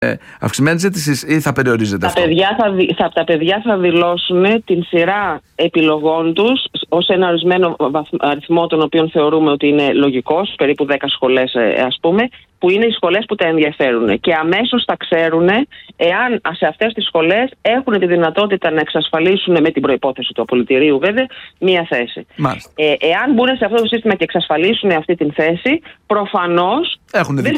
αυξημένη ζήτηση ή θα περιορίζεται αυτό? Τα παιδιά θα δηλώσουν την σειρά επιλογών τους ως ένα ορισμένο αριθμό, τον οποίον θεωρούμε ότι είναι λογικός, περίπου 10 σχολές ας πούμε, που είναι οι σχολές που τα ενδιαφέρουν. Και αμέσως θα ξέρουν εάν σε αυτές τις σχολές έχουν τη δυνατότητα να εξασφαλίσουν, με την προϋπόθεση του απολυτηρίου βέβαια, μία θέση. Εάν μπουν σε αυτό το σύστημα και εξασφαλίσουν αυτή την θέση, προφανώς δεν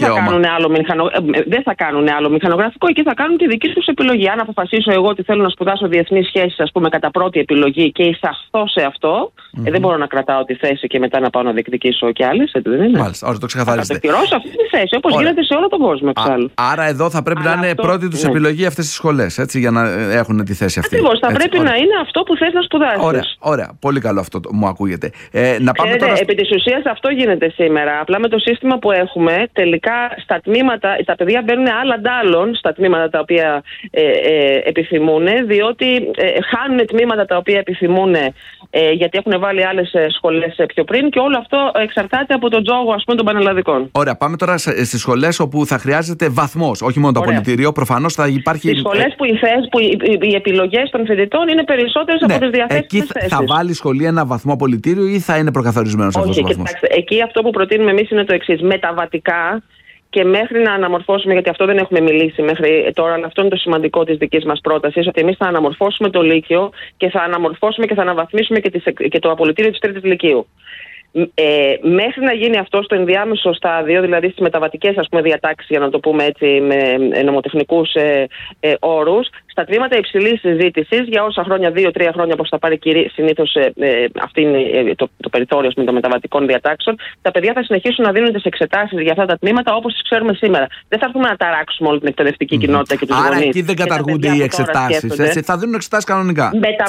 θα κάνουν άλλο μηχανογραφικό, εκεί θα κάνουν τη δική τους επιλογή. Αν αποφασίσω εγώ ότι θέλω να σπουδάσω διεθνείς σχέσεις, ας πούμε, κατά πρώτη επιλογή και εισαχθώ σε αυτό, δεν μπορώ να κρατάω τη θέση και μετά να πάω να διεκδικήσω κι άλλες. Δεν είναι. Μάλιστα, ωραία, το ξεκαθαρίζετε. Θα κατακτηρώσω αυτή τη θέση, όπως γίνεται σε όλο τον κόσμο εξάλλου. Άρα εδώ θα πρέπει να είναι πρώτη τους επιλογή αυτές τις σχολές, έτσι, για να έχουν τη θέση αυτή. Ακριβώς, θα πρέπει να είναι αυτό που θες να σπουδάσεις. Ωραία. Πολύ καλό αυτό μου ακούγεται. Επί της ουσίας αυτό γίνεται σήμερα. Απλά με το σύστημα που έχουμε, τελικά στα τμήματα, τα παιδιά μπαίνουν άλλα ντάλλον στα τμήματα τα οποία επιθυμούν, διότι χάνουν τμήματα τα οποία επιθυμούν γιατί έχουν βάλει άλλες σχολές πιο πριν, και όλο αυτό εξαρτάται από τον τζόγο, ας πούμε, των πανελλαδικών. Ωραία, πάμε τώρα στις σχολές όπου θα χρειάζεται βαθμός, όχι μόνο το απολυτήριο. Προφανώς θα υπάρχει. Στις σχολές που οι επιλογές των φοιτητών είναι περισσότερες από τις διαθέσιμες θέσεις. Θα βάλει η σχολή ένα βαθμό απολυτήριο ή θα είναι προκαθορισμένος αυτός ο βαθμός? Κοιτάξτε, εκεί αυτό που προτείνουμε εμείς είναι το εξής. Μεταβατικά, και μέχρι να αναμορφώσουμε, γιατί αυτό δεν έχουμε μιλήσει μέχρι τώρα, αλλά αυτό είναι το σημαντικό της δικής μας πρότασης, ότι εμείς θα αναμορφώσουμε το Λύκειο και θα αναμορφώσουμε και θα αναβαθμίσουμε και το απολυτήριο της τρίτης Λυκείου. Μέχρι να γίνει αυτό στο ενδιάμεσο στάδιο, δηλαδή στις μεταβατικές, ας πούμε, διατάξεις, για να το πούμε έτσι με νομοτεχνικούς όρους, στα τμήματα υψηλής συζήτησης για όσα χρόνια, 2-3 χρόνια, όπως θα πάρει συνήθως αυτή είναι το περιθώριο των μεταβατικών διατάξεων, τα παιδιά θα συνεχίσουν να δίνουν τις εξετάσεις για αυτά τα τμήματα όπως τις ξέρουμε σήμερα. Δεν θα έρθουμε να ταράξουμε όλη την εκπαιδευτική κοινότητα και τους γονείς. Άρα εκεί δεν καταργούνται οι εξετάσεις. Θα δίνουν εξετάσεις κανονικά.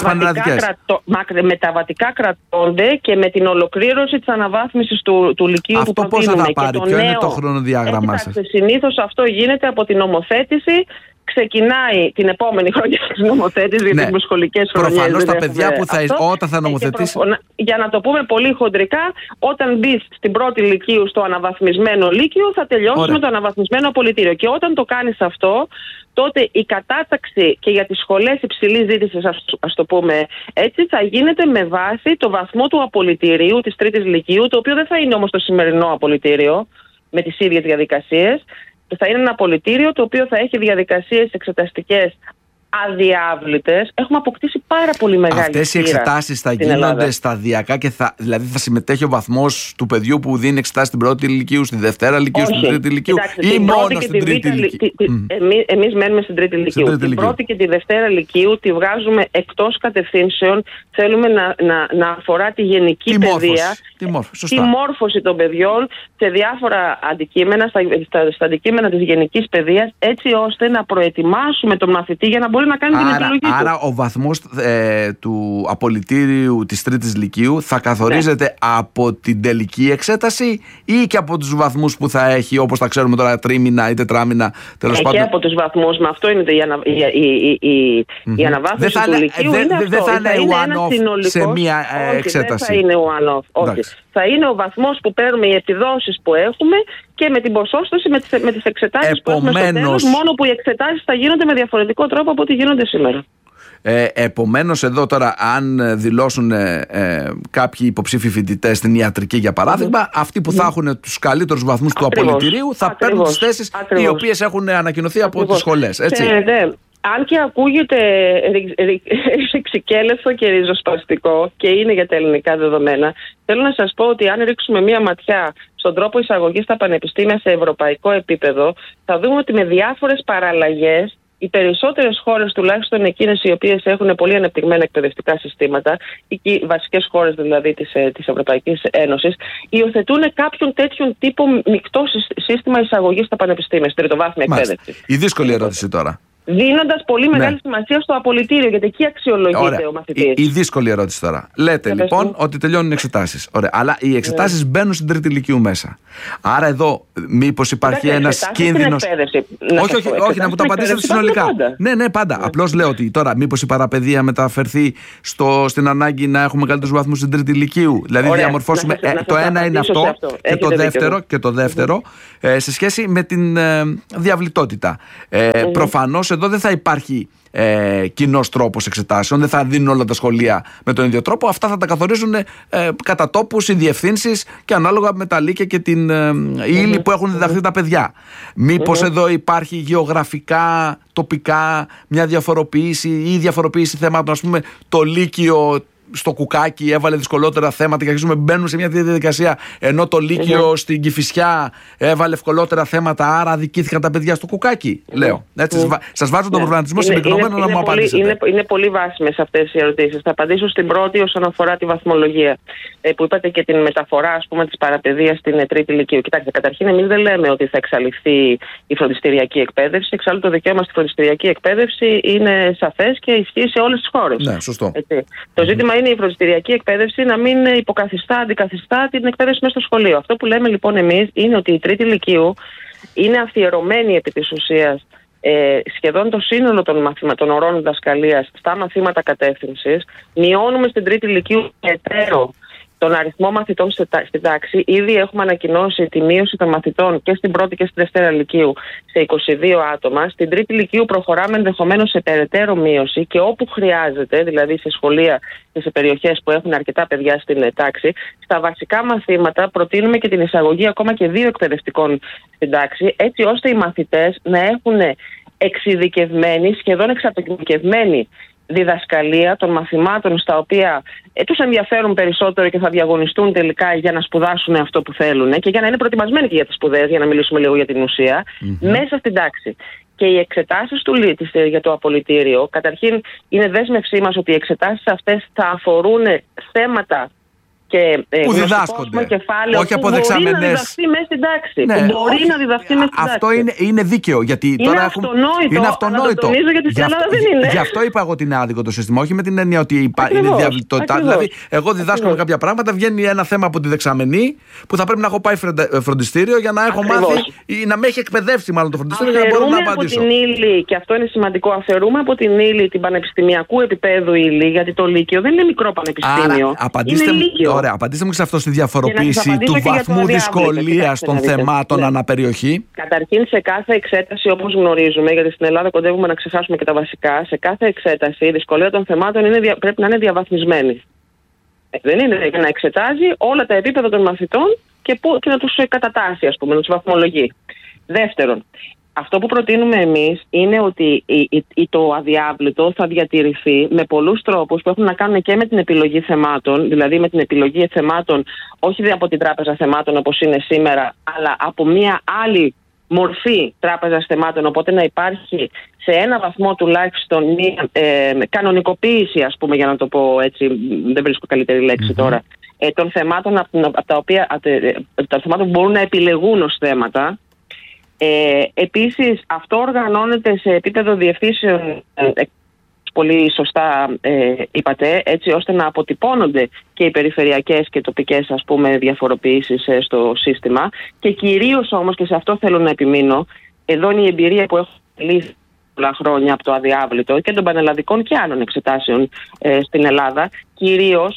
Μεταβατικά κρατώνται και με την ολοκλήρωση της αναβάθμισης του Λυκείου που προτείνουμε. Αυτό πώς θα πάρει, ποιο είναι το χρονοδιάγραμμά σας? Συνήθως αυτό γίνεται από την νομοθέτηση. Ξεκινάει την επόμενη χρονιά της νομοθέτησης, γιατί έχουμε σχολικές χρονιές. Προφανώς τα παιδιά που όταν θα νομοθετήσει. Για να το πούμε πολύ χοντρικά, όταν μπει στην πρώτη Λυκείου στο αναβαθμισμένο Λύκειο, θα τελειώσουμε το αναβαθμισμένο απολυτήριο. Και όταν το κάνεις αυτό, τότε η κατάταξη και για τις σχολές υψηλής ζήτησης, ας το πούμε έτσι, θα γίνεται με βάση το βαθμό του απολυτηρίου της τρίτης Λυκείου, το οποίο δεν θα είναι όμως το σημερινό απολυτήριο με τις ίδιες διαδικασίες. Θα είναι ένα απολυτήριο το οποίο θα έχει διαδικασίες εξεταστικές αδιάβλητες. Έχουμε αποκτήσει πάρα πολύ μεγάλη πείρα. Αυτές οι εξετάσεις θα γίνονται σταδιακά και δηλαδή θα συμμετέχει ο βαθμός του παιδιού που δίνει εξετάσεις στην πρώτη Λυκείου, στη δευτέρα Λυκείου, στην τρίτη Λυκείου, ή μόνο στην τρίτη Λυκείου? Εμείς μένουμε στην τρίτη Λυκείου. Την πρώτη και τη δευτέρα Λυκείου τη βγάζουμε εκτός κατευθύνσεων. Θέλουμε να αφορά τη γενική παιδεία, τη μόρφωση των παιδιών σε διάφορα αντικείμενα, στα αντικείμενα της γενικής παιδείας, έτσι ώστε να προετοιμάσουμε τον μαθητή για να μπορεί να κάνει την επιλογή του. Άρα ο βαθμός του απολυτήριου της τρίτης Λυκείου θα καθορίζεται από την τελική εξέταση ή και από τους βαθμούς που θα έχει, όπως τα ξέρουμε τώρα, τρίμηνα ή τετράμηνα, τέλος πάντων? Και από τους βαθμούς, με αυτό είναι η αναβάθμιση του Λυκείου. Δεν θα είναι one-off σε μία εξέταση. Δεν θα είναι one-off. Όχι. Θα είναι ο βαθμός που παίρνουμε, οι επιδόσεις που έχουμε και με την ποσόστοση, με τις εξετάσεις που έχουμε στο τέλος, μόνο που οι εξετάσεις θα γίνονται με διαφορετικό τρόπο από ό,τι γίνονται σήμερα. Επομένως εδώ τώρα, αν δηλώσουν κάποιοι υποψήφοι φοιτητές στην ιατρική για παράδειγμα, αυτοί που θα έχουν τους καλύτερους βαθμούς του απολυτηρίου θα παίρνουν τις θέσεις οι οποίες έχουν ανακοινωθεί από τις σχολές, έτσι? Αν και ακούγεται ρηξικέλευθο και ριζοσπαστικό και είναι για τα ελληνικά δεδομένα, θέλω να σας πω ότι αν ρίξουμε μία ματιά στον τρόπο εισαγωγής στα πανεπιστήμια σε ευρωπαϊκό επίπεδο, θα δούμε ότι με διάφορες παραλλαγές οι περισσότερες χώρες, τουλάχιστον εκείνες οι οποίες έχουν πολύ ανεπτυγμένα εκπαιδευτικά συστήματα, οι βασικές χώρες δηλαδή της Ευρωπαϊκής Ένωσης, υιοθετούν κάποιον τέτοιον τύπο μεικτό σύστημα εισαγωγής στα πανεπιστήμια, στην τριτοβάθμια εκπαίδευση. Η δύσκολη ερώτηση τώρα. δίνοντας πολύ μεγάλη σημασία στο απολυτήριο, γιατί εκεί αξιολογείται ο μαθητής. Η δύσκολη ερώτηση τώρα. Λέτε λοιπόν ότι τελειώνουν οι εξετάσεις. Ωραία. Αλλά οι εξετάσεις μπαίνουν στην τρίτη λυκείου μέσα. Άρα εδώ μήπως υπάρχει ένας κίνδυνος. Όχι, να μου το απαντήσετε συνολικά. Ναι, πάντα. Απλώς λέω ότι τώρα μήπως η παραπαιδεία μεταφερθεί στην ανάγκη να έχουμε καλύτερους βαθμούς στην τρίτη λυκείου. Δηλαδή διαμορφώσουμε. Το ένα είναι αυτό. Και το δεύτερο σε σχέση με την διαβλητότητα. Προφανώς εδώ δεν θα υπάρχει κοινός τρόπος εξετάσεων, δεν θα δίνουν όλα τα σχολεία με τον ίδιο τρόπο. Αυτά θα τα καθορίζουν κατά τόπους οι διευθύνσεις και ανάλογα με τα λύκεια και την ύλη που έχουν διδαχθεί τα παιδιά. Μήπως εδώ υπάρχει γεωγραφικά, τοπικά μια διαφοροποίηση ή διαφοροποίηση θεμάτων? Ας πούμε, το Λύκειο στο Κουκάκι έβαλε δυσκολότερα θέματα και μπαίνουν σε μια διαδικασία, ενώ το Λύκειο στην Κηφισιά έβαλε ευκολότερα θέματα, άρα αδικήθηκαν τα παιδιά στο Κουκάκι. Λέω. Σας βάζω τον προβληματισμό συμπυκνωμένο να μου απαντήσετε. Είναι πολύ βάσιμες αυτές οι ερωτήσεις. Θα απαντήσω στην πρώτη όσον αφορά τη βαθμολογία, που είπατε, και την μεταφορά, ας πούμε, της παραπαιδείας στην τρίτη λυκείου. Κοιτάξτε, καταρχήν εμείς δεν λέμε ότι θα εξαλειφθεί η φροντιστηριακή εκπαίδευση. Εξάλλου το δικαίωμα στη φροντιστηριακή εκπαίδευση είναι σαφές και ισχύει σε όλες τις χώρες. Ναι, σωστό. Το ζήτημα είναι η φροντιστηριακή εκπαίδευση να μην αντικαθιστά την εκπαίδευση μέσα στο σχολείο. Αυτό που λέμε λοιπόν εμείς είναι ότι η τρίτη λυκείου είναι αφιερωμένη επί της ουσίας σχεδόν το σύνολο των ωρών διδασκαλίας στα μαθήματα κατεύθυνσης. Μειώνουμε στην τρίτη λυκείου περαιτέρω τον αριθμό μαθητών στην τάξη. Ήδη έχουμε ανακοινώσει τη μείωση των μαθητών και στην πρώτη και στη δευτέρα λυκείου σε 22 άτομα. Στην τρίτη λυκείου προχωράμε ενδεχομένως σε περαιτέρω μείωση και όπου χρειάζεται, δηλαδή σε σχολεία και σε περιοχές που έχουν αρκετά παιδιά στην τάξη, στα βασικά μαθήματα προτείνουμε και την εισαγωγή ακόμα και 2 εκπαιδευτικών στην τάξη, έτσι ώστε οι μαθητές να έχουν εξειδικευμένη, σχεδόν εξατομικευμένη διδασκαλία των μαθημάτων στα οποία τους ενδιαφέρουν περισσότερο και θα διαγωνιστούν τελικά για να σπουδάσουν αυτό που θέλουν και για να είναι προετοιμασμένοι και για τις σπουδές, για να μιλήσουμε λίγο για την ουσία, μέσα στην τάξη. Και οι εξετάσεις του ΛΥΤΙΣ για το απολυτήριο, καταρχήν είναι δέσμευσή μας ότι οι εξετάσεις αυτές θα αφορούν θέματα και που διδάσκονται. Όχι από δεξαμενές. Μπορεί να διδαχθεί μέσα στην τάξη. Ναι, μπορεί να διδαχθεί μέσα στην τάξη. Αυτό είναι δίκαιο. Γιατί είναι τώρα αυτονόητο. Είναι αυτονόητο. Το τονίζω, γιατί στην Ελλάδα δεν είναι. Γι' αυτό είπα εγώ ότι είναι άδικο το σύστημα. Όχι με την έννοια ότι είναι διαβλητότητα. Δηλαδή, εγώ διδάσκω κάποια πράγματα, βγαίνει ένα θέμα από τη δεξαμενή που θα πρέπει να έχω πάει φροντιστήριο για να έχω μάθει ή να με έχει εκπαιδεύσει μάλλον το φροντιστήριο για να μπορώ να απαντήσω. Από την ύλη, και αυτό είναι σημαντικό, αφαιρούμε από την ύλη την πανεπιστημιακού επίπεδου ύλη, γιατί το Λύκειο δεν είναι μικρό πανεπιστήμιο. Ωραία, απαντήστε μου και σε αυτό, στη διαφοροποίηση του βαθμού δυσκολίας των θεμάτων αναπεριοχή. Καταρχήν, σε κάθε εξέταση, όπως γνωρίζουμε, γιατί στην Ελλάδα κοντεύουμε να ξεχάσουμε και τα βασικά, σε κάθε εξέταση η δυσκολία των θεμάτων πρέπει να είναι διαβαθμισμένη. Δεν είναι για να εξετάζει όλα τα επίπεδα των μαθητών και να τους κατατάσσει, ας πούμε, να τους βαθμολογεί. Δεύτερον, αυτό που προτείνουμε εμείς είναι ότι το αδιάβλητο θα διατηρηθεί με πολλούς τρόπους που έχουν να κάνουν και με την επιλογή θεμάτων, δηλαδή με την επιλογή θεμάτων όχι από την τράπεζα θεμάτων όπως είναι σήμερα, αλλά από μια άλλη μορφή τράπεζας θεμάτων, οπότε να υπάρχει σε ένα βαθμό τουλάχιστον μια κανονικοποίηση, ας πούμε, για να το πω έτσι, δεν βρίσκω καλύτερη λέξη τώρα, των θεμάτων τα θεμάτων που μπορούν να επιλεγούν ως θέματα. Επίσης, αυτό οργανώνεται σε επίπεδο διευθύνσεων, πολύ σωστά είπατε, έτσι ώστε να αποτυπώνονται και οι περιφερειακές και τοπικές, ας πούμε, διαφοροποιήσεις στο σύστημα, και κυρίως όμως, και σε αυτό θέλω να επιμείνω, εδώ είναι η εμπειρία που έχω λύσει πολλά χρόνια από το αδιάβλητο και των πανελλαδικών και άλλων εξετάσεων στην Ελλάδα, κυρίως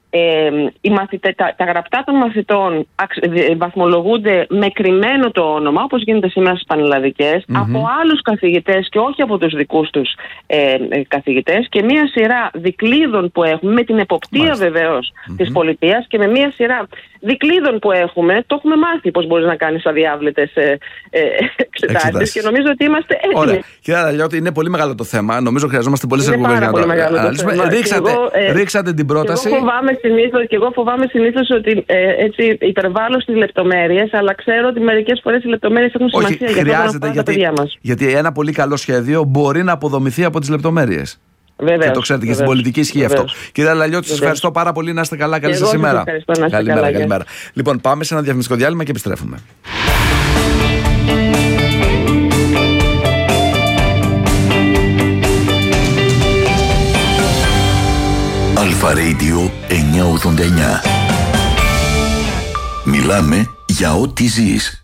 τα γραπτά των μαθητών βαθμολογούνται με κρυμμένο το όνομα, όπως γίνεται σήμερα στις πανελλαδικές, από άλλους καθηγητές και όχι από τους δικούς τους καθηγητές, και μία σειρά δικλείδων που έχουμε, με την εποπτεία βεβαίως της πολιτείας, και με μία σειρά δικλείδων που έχουμε, το έχουμε μάθει πώς μπορείς να κάνεις αδιάβλητες εξετάσεις, και νομίζω ότι είμαστε έτοιμοι. Ωραία. Κύριε Αραλιώτη, είναι πολύ μεγάλο το θέμα. Νομίζω χρειαζόμαστε πολλές εκπομπές για να το αναλύσουμε. Ρίξατε την πρόταση. Και εγώ φοβάμαι συνήθως ότι έτσι υπερβάλλω στις λεπτομέρειες, αλλά ξέρω ότι μερικές φορές οι λεπτομέρειες έχουν σημασία. Όχι, χρειάζεται, γιατί ένα πολύ καλό σχέδιο μπορεί να αποδομηθεί από τις λεπτομέρειες. Βεβαίως, και το ξέρετε, και στην πολιτική ισχύει αυτό. Κύριε Αραλιώτη, σας ευχαριστώ πάρα πολύ. Να είστε καλά. Καλή σας ημέρα. Καλημέρα. Λοιπόν, πάμε σε ένα διαφημιστικό διάλειμμα και επιστρέφουμε. Radio 989. Μιλάμε για ό,τι ζεις.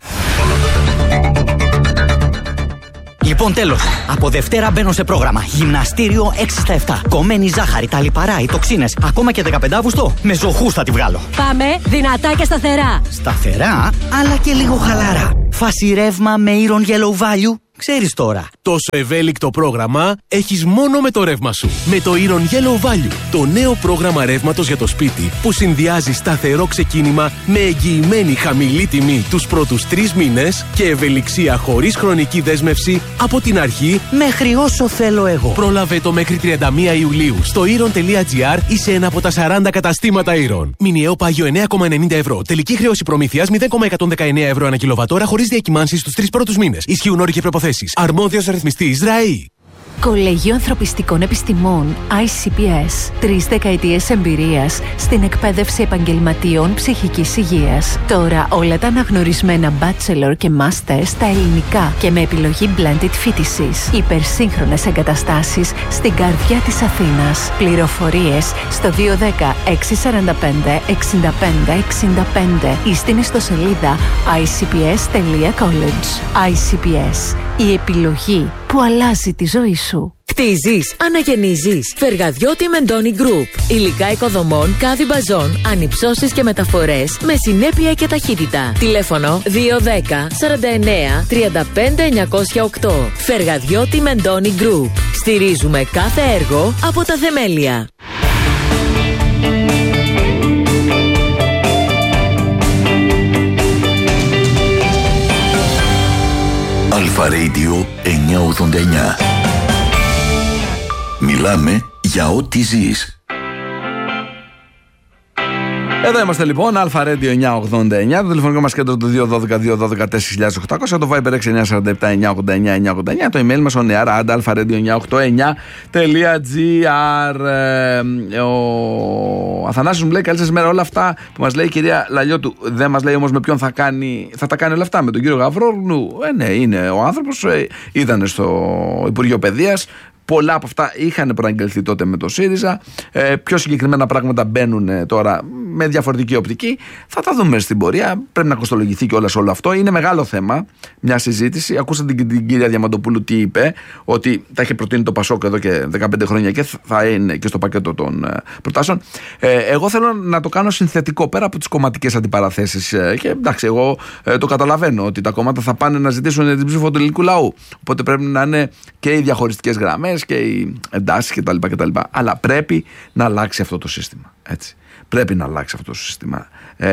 Λοιπόν, τέλος. Από Δευτέρα μπαίνω σε πρόγραμμα. Γυμναστήριο 6/7. Κομμένη ζάχαρη, τα λιπαρά, οι τοξίνες. Ακόμα και 15 Αύγουστο. Με ζωχούς θα τη βγάλω. Πάμε δυνατά και σταθερά. Σταθερά, αλλά και λίγο χαλαρά. Φάση ρεύμα με Iron Yellow Value. Ξέρεις τώρα. Τόσο ευέλικτο πρόγραμμα έχεις μόνο με το ρεύμα σου. Με το Iron Yellow Value, το νέο πρόγραμμα ρεύματος για το σπίτι που συνδυάζει σταθερό ξεκίνημα με εγγυημένη χαμηλή τιμή τους πρώτους 3 μήνες και ευελιξία χωρίς χρονική δέσμευση από την αρχή μέχρι όσο θέλω εγώ. Πρόλαβε το μέχρι 31 Ιουλίου στο iron.gr ή σε ένα από τα 40 καταστήματα Iron. Μηνιαίο πάγιο 9,90 ευρώ. Τελική χρέωση προμήθειας 0,119 ευρώ ανά κιλοβατόρα χωρίς διακυμάνσεις στους 3 πρώτους μήνες. Ισχύουν όροι και προϋποθέσεις. Αρμόδιος ρυθμιστής ΡΑΗ. Κολεγείο Ανθρωπιστικών Επιστημών ICPS. 3 δεκαετίες εμπειρίας στην εκπαίδευση επαγγελματιών ψυχικής υγείας. Τώρα όλα τα αναγνωρισμένα bachelor και master στα ελληνικά και με επιλογή blended φοιτησης. Υπερσύγχρονες εγκαταστάσεις στην καρδιά της Αθήνας. Πληροφορίες στο 210 645 65 65 ή στην ιστοσελίδα icps.college. ICPS. Η επιλογή που αλλάζει τη ζωή σου. Κτίζεις, αναγεννίζεις. Φεργαδιώτη Μεντώνη Group. Υλικά οικοδομών, κάδι μπαζών, ανυψώσεις και μεταφορές με συνέπεια και ταχύτητα. Τηλέφωνο 210 49 35 908. Φεργαδιώτη Μεντώνη Group. Στηρίζουμε κάθε έργο από τα θεμέλια. Αλφα Radio 989. Μιλάμε για ό,τι ζεις. Εδώ είμαστε λοιπόν, Αλφα Radio 989, το τηλεφωνικό μας κέντρο του 212-212-4800, το Viber 6947-989-989, το email μας oneara@alpha-radio989.gr. Ο Αθανάσιος μου λέει καλή σας μέρα, όλα αυτά που μας λέει η κυρία Λαλιώτου, δεν μας λέει όμως με ποιον θα τα κάνει όλα αυτά, με τον κύριο Γαβρόγλου. Ναι, είναι ο άνθρωπος, ήταν στο Υπουργείο Παιδείας. Πολλά από αυτά είχαν προαγγελθεί τότε με το ΣΥΡΙΖΑ. Πιο συγκεκριμένα πράγματα μπαίνουν τώρα με διαφορετική οπτική. Θα τα δούμε στην πορεία. Πρέπει να κοστολογηθεί κιόλας όλο αυτό. Είναι μεγάλο θέμα, μια συζήτηση. Ακούσατε την κυρία Διαμαντοπούλου τι είπε, ότι τα είχε προτείνει το ΠΑΣΟΚ εδώ και 15 χρόνια και θα είναι και στο πακέτο των προτάσεων. Εγώ θέλω να το κάνω συνθετικό πέρα από τις κομματικές αντιπαραθέσεις. Και εντάξει, εγώ το καταλαβαίνω ότι τα κόμματα θα πάνε να ζητήσουν την ψήφο του ελληνικού λαού. Οπότε πρέπει να είναι και οι διαχωριστικές γραμμές και οι εντάσεις κτλ. Αλλά πρέπει να αλλάξει αυτό το σύστημα. Έτσι. Πρέπει να αλλάξει αυτό το σύστημα.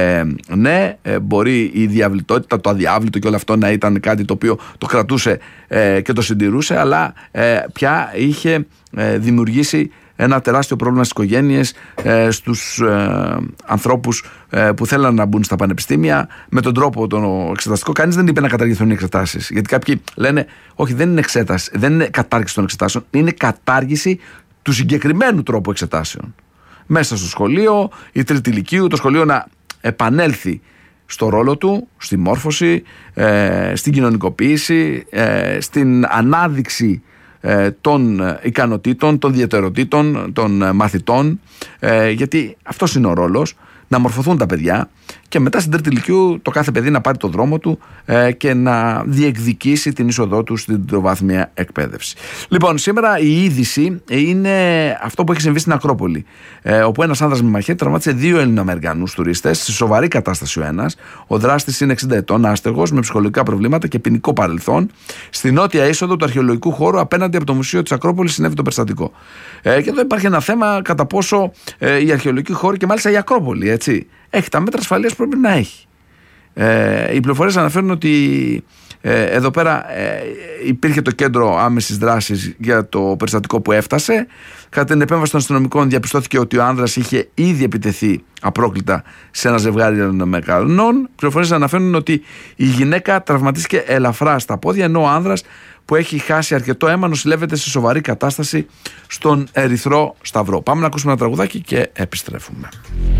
Μπορεί η διαβλητότητα, το αδιάβλητο και όλο αυτό να ήταν κάτι το οποίο το κρατούσε και το συντηρούσε, αλλά πια είχε δημιουργήσει ένα τεράστιο πρόβλημα στις οικογένειες, στους ανθρώπους που θέλαν να μπουν στα πανεπιστήμια με τον τρόπο τον εξεταστικό. Κανείς δεν είπε να καταργηθούν οι εξετάσεις. Γιατί κάποιοι λένε, όχι, δεν είναι εξέταση, δεν είναι κατάργηση των εξετάσεων, είναι κατάργηση του συγκεκριμένου τρόπου εξετάσεων. Μέσα στο σχολείο, η τρίτη ηλικίου, το σχολείο να επανέλθει στο ρόλο του, στη μόρφωση, στην κοινωνικοποίηση, στην ανάδειξη των ικανοτήτων, των ιδιαιτεροτήτων, των μαθητών, γιατί αυτός είναι ο ρόλος, να μορφωθούν τα παιδιά και μετά στην τρίτη ηλικίου το κάθε παιδί να πάρει το δρόμο του και να διεκδικήσει την είσοδό του στην τριτοβάθμια εκπαίδευση. Λοιπόν, σήμερα η είδηση είναι αυτό που έχει συμβεί στην Ακρόπολη, όπου ένας άνδρας με μαχαίρι τραυμάτισε 2 Ελληνοαμερικανούς τουρίστες, σε σοβαρή κατάσταση ο ένας. Ο δράστης είναι 60 ετών, άστεγος, με ψυχολογικά προβλήματα και ποινικό παρελθόν. Στη νότια είσοδο του αρχαιολογικού χώρου απέναντι από το Μουσείο της Ακρόπολης συνέβη το περιστατικό. Και εδώ υπάρχει ένα θέμα κατά πόσο η αρχαιολογική χώρη και μάλιστα η Ακρόπολη, έτσι, έχει τα μέτρα ασφαλείας που πρέπει να έχει. Οι πληροφορίες αναφέρουν ότι εδώ πέρα υπήρχε το κέντρο άμεσης δράσης για το περιστατικό που έφτασε. Κατά την επέμβαση των αστυνομικών διαπιστώθηκε ότι ο άνδρας είχε ήδη επιτεθεί απρόκλητα σε ένα ζευγάρι Ελληνοαμερικανών. Πληροφορίες αναφέρουν ότι η γυναίκα τραυματίστηκε ελαφρά στα πόδια, ενώ ο άνδρας που έχει χάσει αρκετό αίμα νοσηλεύεται σε σοβαρή κατάσταση στον Ερυθρό Σταυρό. Πάμε να ακούσουμε ένα τραγουδάκι και επιστρέφουμε.